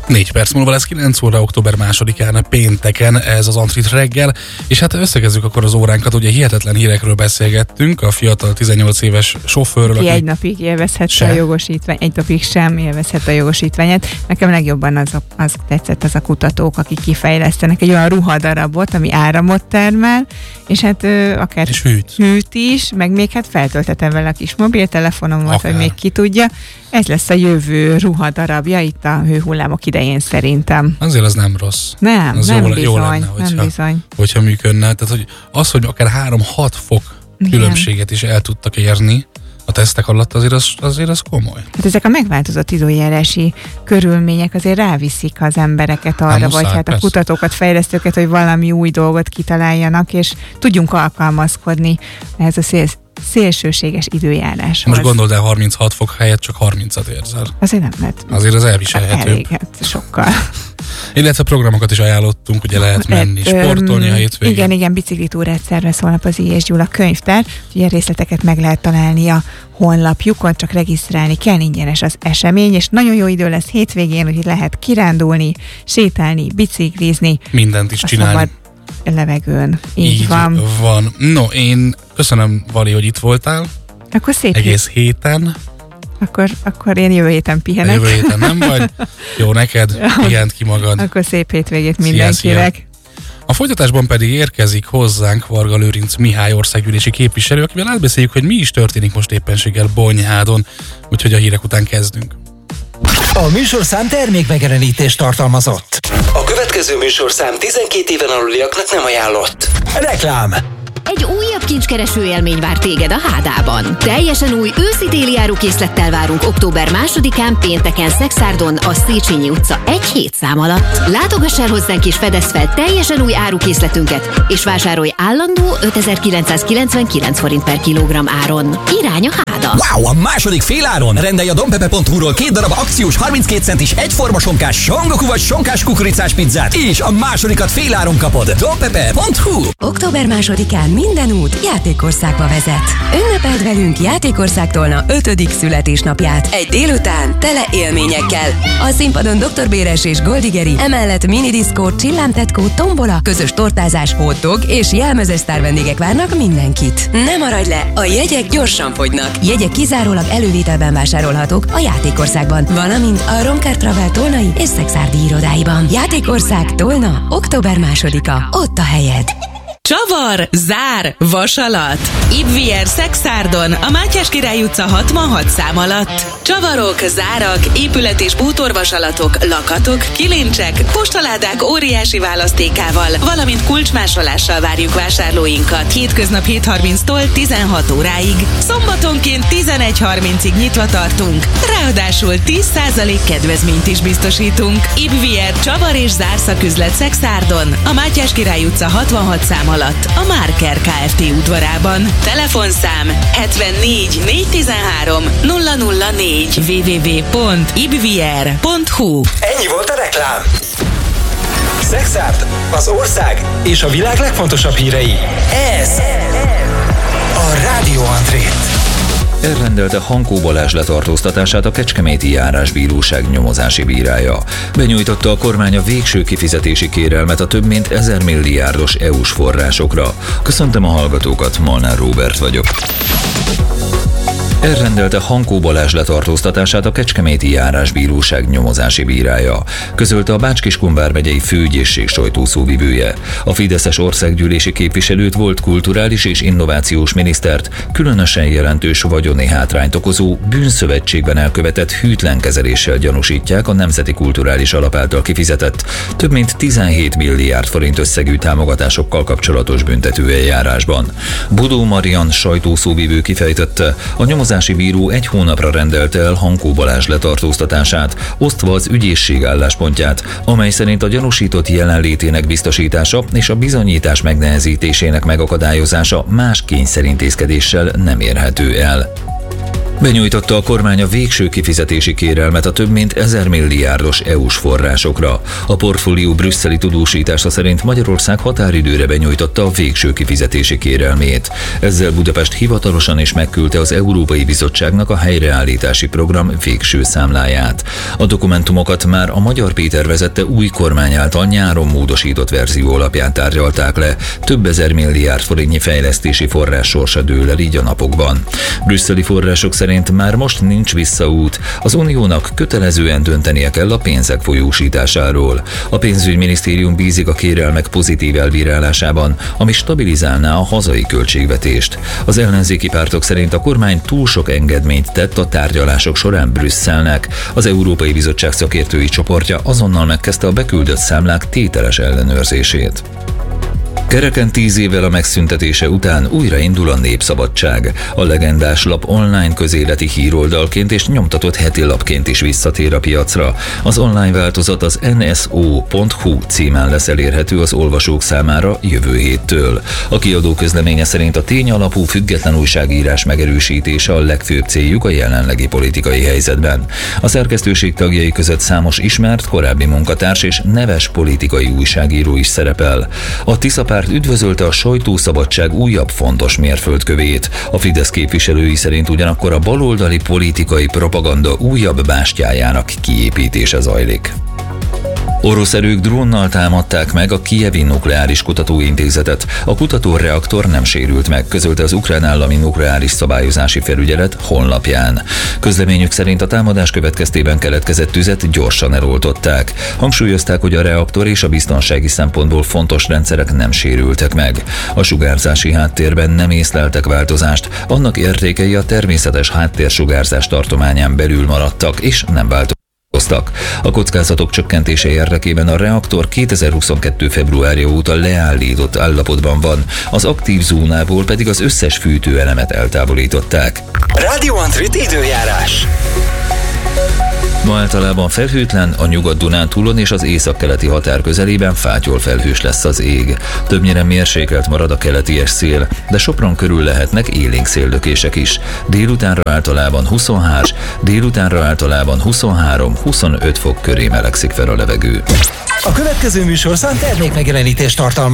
4 perc múlva lesz 9 óra, október 2-án, pénteken ez az Antrit reggel, és hát összegezzük akkor az óránkat, ugye hihetetlen hírekről beszélgettünk, a fiatal 18 éves sofőrről, aki egy napig élvezhette a jogosítványt, egy napig sem élvezhette a jogosítványát. Nekem legjobban az tetszett, az a kutatók, akik kifejlesztenek egy olyan ruhadarabot, ami áramot termel, és hát akár és hűt is, meg még hát feltöltetem vele a kis mobiltelefonomat, vagy még ki tudja. Ez lesz a jövő ruhadarabja itt a hőhullámok idején szerintem. Azért az nem rossz. Nem, az nem jó, bizony, jó lenne, hogyha működne. Tehát, hogy akár 3-6 fok különbséget is el tudtak érni a tesztek alatt, azért az komoly. Hát ezek a megváltozott időjárási körülmények azért ráviszik az embereket arra, muszáj, vagy hát persze. A kutatókat, fejlesztőket, hogy valami új dolgot kitaláljanak, és tudjunk alkalmazkodni ehhez a szélsőséges időjáráshoz. Most gondold el, 36 fok helyett csak 30-at érzel. Azért nem lehet. Azért az elviselhető. Elég, hát sokkal. Illetve programokat is ajánlottunk, ugye lehet menni, sportolni a hétvégén. Igen, biciklitúrát szervez holnap az I.S. Gyula könyvtár, ugye részleteket meg lehet találni a honlapjukon, csak regisztrálni kell, ingyenes az esemény, és nagyon jó idő lesz hétvégén, úgyhogy lehet kirándulni, sétálni, biciklizni. Mindent is csinálni. Levegőn. Így van. No, én köszönöm, Vali, hogy itt voltál. Akkor szép egész héten. Akkor én jövő héten pihenek. Jövő héten nem vagy? Jó, neked, pihent ki magad. Akkor szép hétvégét mindenkinek. Szia. A folytatásban pedig érkezik hozzánk Varga Lőrinc Mihály országgyűlési képviselő, akivel átbeszéljük, hogy mi is történik most éppenséggel Bonyhádon, úgyhogy a hírek után kezdünk. A műsorszám termékmegjelenítést tartalmazott. A következő műsorszám 12 éven aluliaknak nem ajánlott. Reklám. Egy újabb kincskereső élmény vár téged a Hádában. Teljesen új őszi-téli árukészlettel várunk október 2-án pénteken Szexárdon a Széchenyi utca 1 szám alatt. Látogass el hozzánk és fedezz fel teljesen új árukészletünket, és vásárolj állandó 5999 forint per kilogramm áron. Irány a Háda! Wow, a második féláron! Rendelj a dompepe.hu-ról 2 darab akciós 32 centis egyforma sonkás songoku vagy sonkás kukoricás pizzát, és a másodikat féláron kapod. dompepe.hu. Október 2-án minden út Játékországba vezet. Ünnepeld velünk Játékországtól 5. születésnapját. Egy délután tele élményekkel. A színpadon Dr. Béres és Goldigeri, emellett minidiszkó, csillámtetkó, tombola, közös tortázás, hotdog és jelmezes sztár vendégek várnak mindenkit. Ne maradj le, a jegyek gyorsan fogynak. Jegyek kizárólag elővételben vásárolhatók a Játékországban, valamint a Romkár Travel tolnai és szexárdi irodáiban. Játékország Tolna, október 2-a. Ott a helyed. Csavar, zár, vasalat. Ibvier Szexárdon, a Mátyás Király utca 66 szám alatt. Csavarok, zárak, épület- és bútorvasalatok, lakatok, kilincsek, postaládák óriási választékával, valamint kulcsmásolással várjuk vásárlóinkat. Hétköznap 7:30-tól 16 óráig. Szombatonként 11:30-ig nyitva tartunk. Ráadásul 10% kedvezményt is biztosítunk. Ibvier Csavar és zárszaküzlet Szexárdon, a Mátyás Király utca 66 szám alatt, a Márker Kft. Udvarában. Telefonszám 74 413 004 www.ibvier.hu. Ennyi volt a reklám. Szexárd, az ország és a világ legfontosabb hírei. Ez a Rádió Antrit. Elrendelte Hankó Balázs letartóztatását a Kecskeméti Járásbíróság nyomozási bírája. Benyújtotta a kormány a végső kifizetési kérelmet a több mint 1000 milliárdos EU-s forrásokra. Köszöntöm a hallgatókat, Molnár Róbert vagyok. Elrendelte Hankó Balázs letartóztatását a Kecskeméti Járásbíróság nyomozási bírája, közölte a Bács-Kiskun vármegyei főügyészség sajtószóvivője. A fideszes országgyűlési képviselőt, volt kulturális és innovációs minisztert különösen jelentős vagyoni hátrányt okozó bűnszövetségben elkövetett hűtlenkezeléssel gyanúsítják a Nemzeti Kulturális Alap által kifizetett több mint 17 milliárd forint összegű támogatásokkal kapcsolatos büntetőeljárásban. Bodó Marian sajtószóvivő kifejtette, a nyomozási bíró 1 hónapra rendelte el Hankó Balázs letartóztatását, osztva az ügyészség álláspontját, amely szerint a gyanúsított jelenlétének biztosítása és a bizonyítás megnehezítésének megakadályozása más kényszerintézkedéssel nem érhető el. Benyújtotta a kormány a végső kifizetési kérelmet a több mint 1000 milliárdos EU-s forrásokra. A portfólió brüsszeli tudósítása szerint Magyarország határidőre benyújtotta a végső kifizetési kérelmét. Ezzel Budapest hivatalosan is megküldte az Európai Bizottságnak a helyreállítási program végső számláját. A dokumentumokat már a Magyar Péter vezette új kormány által nyáron módosított verzió alapján tárgyalták le. Több ezer milliárd forintnyi fejlesztési forrás sorsa dől el így a napokban. Brüsszeli források szerint már most nincs visszaút. Az Uniónak kötelezően döntenie kell a pénzek folyósításáról. A pénzügyminisztérium bízik a kérelmek pozitív elbírálásában, ami stabilizálná a hazai költségvetést. Az ellenzéki pártok szerint a kormány túl sok engedményt tett a tárgyalások során Brüsszelnek. Az Európai Bizottság szakértői csoportja azonnal megkezdte a beküldött számlák tételes ellenőrzését. Kereken 10 évvel a megszüntetése után újraindul a Népszabadság. A legendás lap online közéleti híroldalként és nyomtatott heti lapként is visszatér a piacra. Az online változat az nso.hu címen lesz elérhető az olvasók számára jövő héttől. A kiadó közleménye szerint a tényalapú független újságírás megerősítése a legfőbb céljuk a jelenlegi politikai helyzetben. A szerkesztőség tagjai között számos ismert korábbi munkatárs és neves politikai újságíró is szerepel. A Tisza párt üdvözölte a sajtószabadság újabb fontos mérföldkövét. A Fidesz képviselői szerint ugyanakkor a baloldali politikai propaganda újabb bástyájának kiépítése zajlik. Orosz erők drónnal támadták meg a Kijevi Nukleáris Kutatóintézetet. A kutatóreaktor nem sérült meg, közölte az Ukrán Állami Nukleáris Szabályozási Felügyelet honlapján. Közleményük szerint a támadás következtében keletkezett tüzet gyorsan eloltották. Hangsúlyozták, hogy a reaktor és a biztonsági szempontból fontos rendszerek nem sérültek meg. A sugárzási háttérben nem észleltek változást, annak értékei a természetes háttérsugárzás tartományán belül maradtak és nem változtak. A kockázatok csökkentése érdekében a reaktor 2022. februárja óta leállított állapotban van, az aktív zónából pedig az összes fűtőelemet eltávolították. Radio Antrit időjárás. Ma általában felhőtlen, a Nyugat-Dunántúlon és az északkeleti határ közelében fátyol felhős lesz az ég. Többnyire mérsékelt marad a keleti szél, de Sopron körül lehetnek élénk széllökések is. Délutánra általában 23-25 fok köré melegszik fel a levegő. A következő műsorszám termékmegjelenítést tartalmaz.